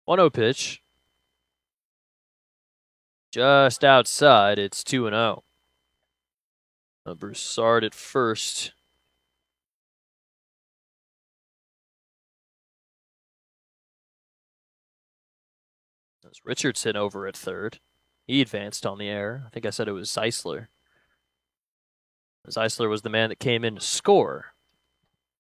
1-0 pitch. Just outside. It's 2-0. Broussard at first. There's Richardson over at third. He advanced on the air. I think I said it was Zeisler. Zeisler was the man that came in to score.